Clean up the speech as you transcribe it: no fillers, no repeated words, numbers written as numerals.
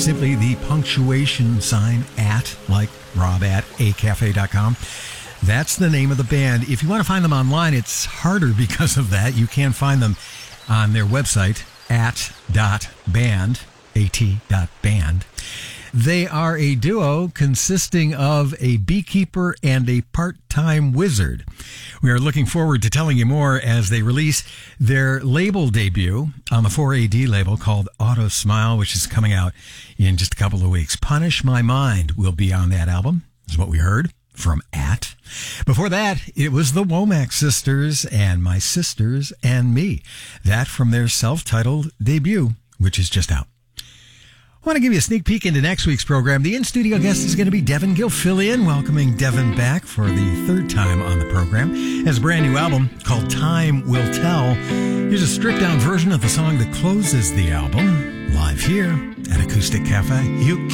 simply the punctuation sign at, like Rob at acafe.com. That's the name of the band. If you want to find them online, it's harder because of that. You can find them on their website, at.band, at.band. They are a duo consisting of a beekeeper and a part-time wizard. We are looking forward to telling you more as they release their label debut on the 4AD label called Auto Smile, which is coming out in just a couple of weeks. Punish My Mind will be on that album, is what we heard from At. Before that, it was the Womack Sisters and My Sisters and Me. That from their self-titled debut, which is just out. I want to give you a sneak peek into next week's program. The in-studio guest is going to be Devin Gilfillian, welcoming Devin back for the third time on the program. Has a brand new album called Time Will Tell. Here's a stripped-down version of the song that closes the album, live here at Acoustic Cafe. You